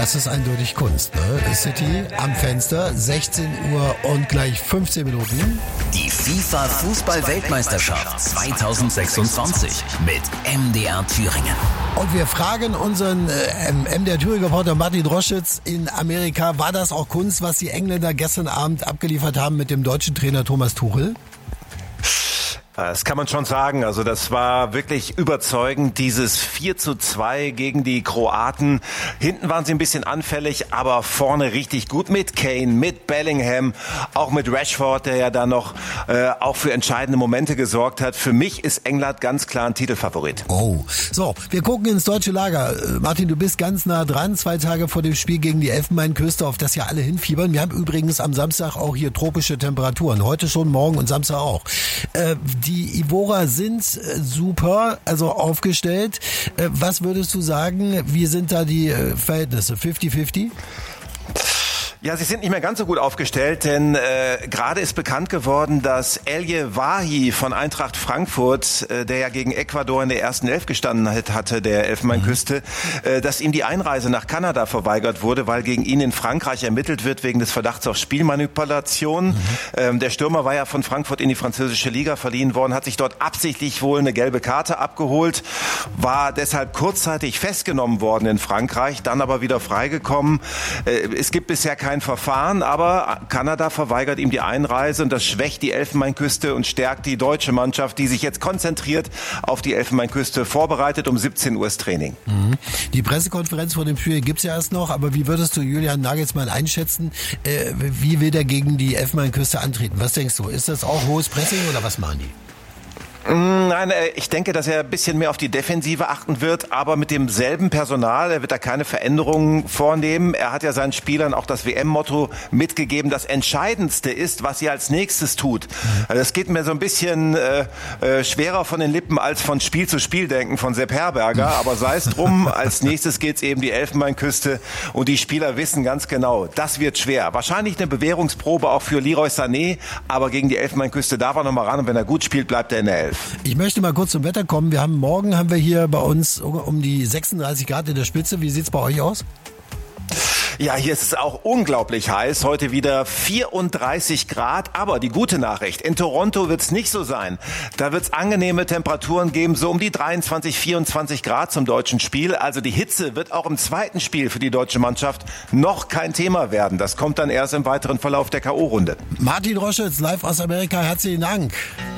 Das ist eindeutig Kunst, ne? City am Fenster, 16 Uhr und gleich 15 Minuten. Die FIFA-Fußball-Weltmeisterschaft 2026 mit MDR Thüringen. Und wir fragen unseren MDR Thüringen-Reporter Martin Droschitz in Amerika, war das auch Kunst, was die Engländer gestern Abend abgeliefert haben mit dem deutschen Trainer Thomas Tuchel? Das kann man schon sagen. Also das war wirklich überzeugend, dieses 4:2 gegen die Kroaten. Hinten waren sie ein bisschen anfällig, aber vorne richtig gut mit Kane, mit Bellingham, auch mit Rashford, der ja da noch auch für entscheidende Momente gesorgt hat. Für mich ist England ganz klar ein Titelfavorit. Oh, so, wir gucken ins deutsche Lager. Martin, du bist ganz nah dran, 2 Tage vor dem Spiel gegen die Elfenbeinküste, auf das ja alle hinfiebern. Wir haben übrigens am Samstag auch hier tropische Temperaturen. Heute schon, morgen und Samstag auch. Die Ivorer sind super, also aufgestellt. Was würdest du sagen, wie sind da die Verhältnisse? 50-50? Ja, sie sind nicht mehr ganz so gut aufgestellt, denn gerade ist bekannt geworden, dass Elye Wahi von Eintracht Frankfurt, der ja gegen Ecuador in der ersten Elf gestanden hatte, der Elfenbeinküste, dass ihm die Einreise nach Kanada verweigert wurde, weil gegen ihn in Frankreich ermittelt wird wegen des Verdachts auf Spielmanipulation. Der Stürmer war ja von Frankfurt in die französische Liga verliehen worden, hat sich dort absichtlich wohl eine gelbe Karte abgeholt, war deshalb kurzzeitig festgenommen worden in Frankreich, dann aber wieder freigekommen. Es gibt bisher kein Verfahren, aber Kanada verweigert ihm die Einreise und das schwächt die Elfenbeinküste und stärkt die deutsche Mannschaft, die sich jetzt konzentriert auf die Elfenbeinküste vorbereitet. Um 17 Uhr ist Training. Die Pressekonferenz vor dem Spiel gibt's ja erst noch, aber wie würdest du Julian Nagelsmann einschätzen? Wie will der gegen die Elfenbeinküste antreten? Was denkst du? Ist das auch hohes Pressing oder was machen die? Nein, ich denke, dass er ein bisschen mehr auf die Defensive achten wird, aber mit demselben Personal. Er wird da keine Veränderungen vornehmen. Er hat ja seinen Spielern auch das WM-Motto mitgegeben. Das Entscheidendste ist, was ihr als nächstes tut. Also das geht mir so ein bisschen schwerer von den Lippen als von Spiel zu Spiel denken von Sepp Herberger. Aber sei es drum, als nächstes geht's eben die Elfenbeinküste und die Spieler wissen ganz genau, das wird schwer. Wahrscheinlich eine Bewährungsprobe auch für Leroy Sané, aber gegen die Elfenbeinküste darf er noch mal ran und wenn er gut spielt, bleibt er in der Elf. Ich möchte mal kurz zum Wetter kommen. Morgen haben wir hier bei uns um die 36 Grad in der Spitze. Wie sieht's bei euch aus? Ja, hier ist es auch unglaublich heiß. Heute wieder 34 Grad. Aber die gute Nachricht, in Toronto wird es nicht so sein. Da wird es angenehme Temperaturen geben, so um die 23, 24 Grad zum deutschen Spiel. Also die Hitze wird auch im zweiten Spiel für die deutsche Mannschaft noch kein Thema werden. Das kommt dann erst im weiteren Verlauf der K.O.-Runde. Martin Droschitz, live aus Amerika. Herzlichen Dank.